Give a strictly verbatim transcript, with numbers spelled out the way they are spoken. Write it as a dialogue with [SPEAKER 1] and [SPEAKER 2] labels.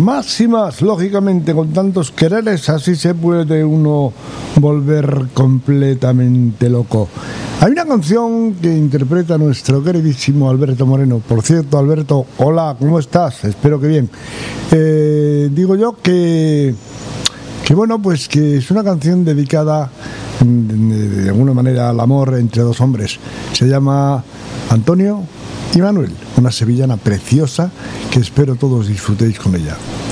[SPEAKER 1] más y más, lógicamente, con tantos quereres, así se puede uno volver completamente loco. Hay una canción que interpreta nuestro queridísimo Alberto Moreno. Por cierto, Alberto, hola, ¿cómo estás? Espero que bien. Eh, digo yo que, que, bueno, pues que es una canción dedicada de, de alguna manera al amor entre dos hombres. Se llama Antonio y Manuel, una sevillana preciosa que espero todos disfrutéis con ella.